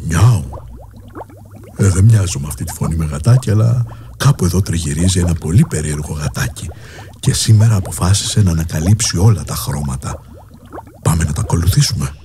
Μιάου. Δεν μοιάζω με αυτή τη φωνή με γατάκι, αλλά κάπου εδώ τριγυρίζει ένα πολύ περίεργο γατάκι και σήμερα αποφάσισε να ανακαλύψει όλα τα χρώματα. Πάμε να τα ακολουθήσουμε.